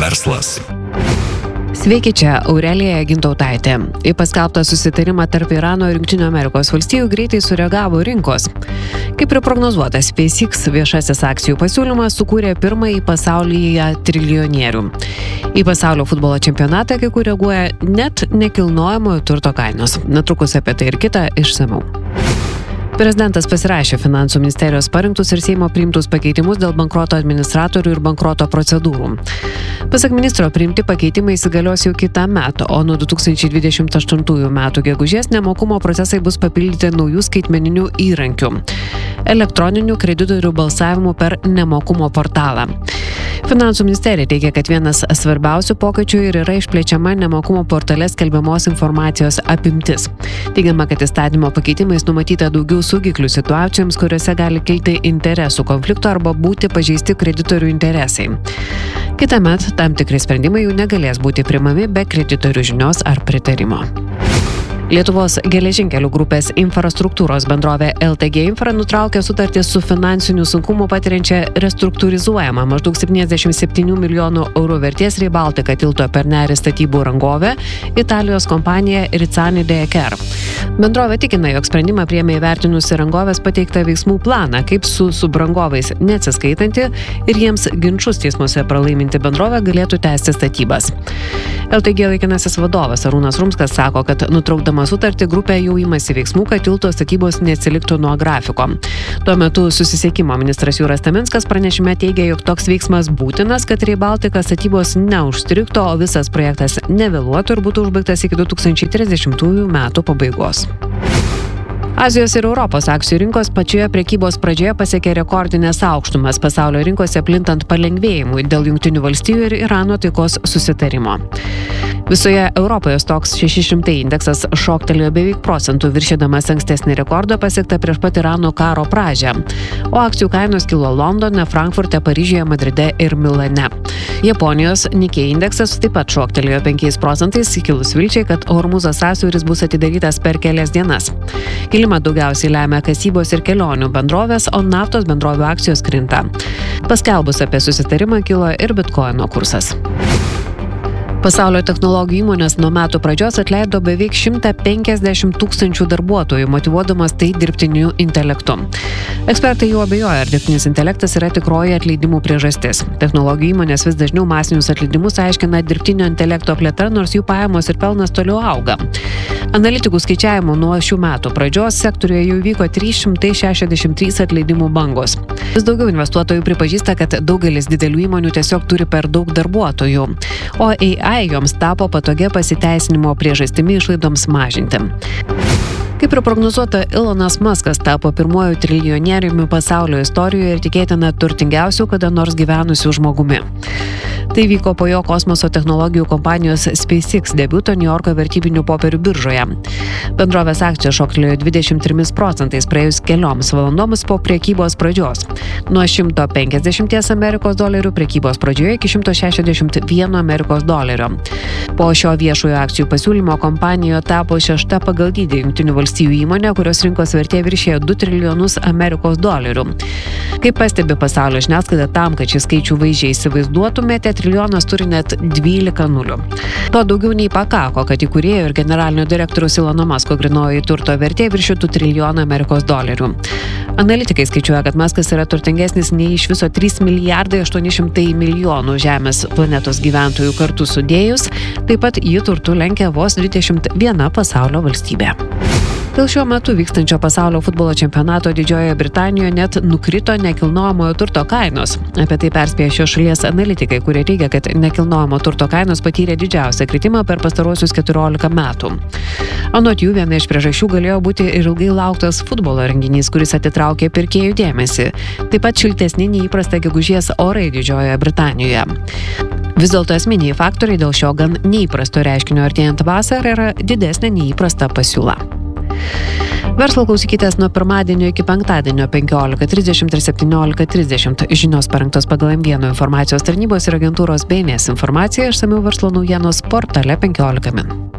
Verslas. Sveiki, čia Aurelija Gintautaitė. Į paskelbtą susitarimą tarp Irano ir Jungtinių Amerikos valstijų greitai sureagavo rinkos. Kaip ir prognozuota, SpaceX viešasis akcijų pasiūlymas sukūrė pirmąjį pasaulyje triljonierių. Į pasaulio futbolo čempionatą kai kur reaguoja net nekilnojamojo turto kainos. Netrukus apie tai ir kitą išsamiau. Prezidentas pasirašė Finansų ministerijos parinktus ir Seimo priimtus pakeitimus dėl bankroto administratorių ir bankroto procedūrų. Pasak ministro, priimti pakeitimai įsigalios jau kitą metą, o nuo 2028 metų gegužės nemokumo procesai bus papildyti naujų skaitmeninių įrankių – elektroninių kreditorių balsavimų per nemokumo portalą. Finansų ministerija teigia, kad vienas svarbiausių pokyčių ir yra išplečiama nemokumo portale skelbiamos informacijos apimtis. Teigiama, kad įstatymo pakeitimais numatyta daugiau saugiklių situacijoms, kuriuose gali kilti interesų konflikto arba būti pažeisti kreditorių interesai. Kitąmet tam tikri sprendimai jau negalės būti priimami be kreditorių žinios ar pritarimo. Lietuvos geležinkelių grupės infrastruktūros bendrovė LTG Infra nutraukė sutartį su finansinių sunkumų patiriančia restruktūrizuojama maždaug 77 milijonų eurų vertės Rail Baltica tilto per nerį statybų rangovė Italijos kompanija Rizzani de Aker. Bendrovė tikina, jog sprendimą priėmė įvertinusi rangovės pateiktą veiksmų planą, kaip su subrangovais neatsiskaitanti ir jiems ginčus teismuose pralaiminti bendrovė galėtų tęsti statybas. LTG laikinasis vadovas Arūnas Rumskas sako, kad nutraukdama sutartį grupė jau imasi veiksmų, kad tilto statybos neatsiliktų nuo grafiko. Tuo metu susisiekimo ministras Jūras Taminskas pranešime teigia, jog toks veiksmas būtinas, kad Rail Baltica statybos neužstrigtų, o visas projektas nevėluotų ir būtų užbaigtas iki 2030 metų pabaigos. Azijos ir Europos akcijų rinkos pačioje prekybos pradžioje pasiekė rekordinės aukštumas pasaulio rinkose plintant palengvėjimui dėl Jungtinių valstijų ir Irano taikos susitarimo. Visoje Europoje Stoxx 600 indeksas šoktelėjo beveik procentų, viršydamas ankstesnį rekordą pasiektą prieš pat Irano karo pradžią, o akcijų kainos kilo Londone, Frankfurte, Paryžiuje, Madride ir Milane. Japonijos Nikkei indeksas taip pat šoktelėjo 5 procentais, kilus vilčiai, kad Hormuzo sąsiauris bus atidarytas per kelias dienas. Kilimą daugiausiai lemia kasybos ir kelionių bendrovės, o naftos bendrovių akcijos krinta. Paskelbus apie susitarimą kilo ir bitkoino kursas. Pasaulio technologijų įmonės nuo metų pradžios atleido beveik 150 tūkstančių darbuotojų, motyvuodamas tai dirbtiniu intelektu. Ekspertai jau abejoja, ar dirbtinis intelektas yra tikroji atleidimų priežastis. Technologijų įmonės vis dažniau masinius atleidimus aiškina dirbtinio intelekto plėtra, nors jų pajamos ir pelnas toliau auga. Analitikų skaičiavimų nuo šių metų pradžios sektoriuje jau vyko 363 atleidimų bangos. Vis daugiau investuotojų pripažįsta, kad daugelis didelių įmonių tiesiog turi per daug darbuotojų, o AI joms tapo patogia pasiteisinimo priežastimi išlaidoms mažinti. Kaip ir prognozuota, Elonas Muskas tapo pirmuoju triljonieriumi pasaulio istorijoje ir tikėtina turtingiausiu kada nors gyvenusiu žmogumi. Tai vyko po jo kosmoso technologijų kompanijos SpaceX debiuto Niujorko vertybinių popierių biržoje. Bendrovės akcijos šoktelėjo 23 procentais praėjus kelioms valandoms po prekybos pradžios. Nuo $150 Amerikos dolerių prekybos pradžioje iki $161 Amerikos dolerio. Po šio viešojo akcijų pasiūlymo kompanija tapo 6. pagal dydį Jungtinių valstijų įmonė, kurios rinkos vertė viršėjo $2 trilijonus Amerikos dolerių. Kaip pastebi pasaulio žiniasklaida, tam, kad šį skaičių vaizdžiai įsivaizduotumėte, trilijonas turi net 12 nulių. To daugiau nei pakako, kad įkūrėjo ir generalinio direktoriaus Elono Musko grynoji turto vertė viršytų $1 trilijoną Amerikos dolerių. Analitikai skaičiuoja, kad Muskas yra turtingesnis nei iš viso 3 milijardai 800 milijonų Žemės planetos gyventojų kartu sudėjus, taip pat jį turtu lenkia vos 21 pasaulio valstybė. Dėl šiuo metu vykstančio pasaulio futbolo čempionato Didžiojoje Britanijoje net nukrito nekilnojamojo turto kainos. Apie tai perspėja šios šalies analitikai, kurie teigia, kad nekilnojamo turto kainos patyrė didžiausią kritimą per pastaruosius 14 metų. Anot jų, viena iš priežasčių galėjo būti ir ilgai lauktas futbolo renginys, kuris atitraukė pirkėjų dėmesį. Taip pat šiltesni neįprasta gegužės orai Didžiojoje Britanijoje. Vis dėlto esminiai faktoriai dėl šio gan neįprasto reiškinio artėjant vasarą yra didesnė neįprasta pasiūla. Verslo klausykitės nuo pirmadienio iki penktadienio 15:30 ir 17:30. Žinios parengtos pagal M1 informacijos tarnybos ir agentūros BNS informaciją, išsamiau verslo naujienos portale 15 min.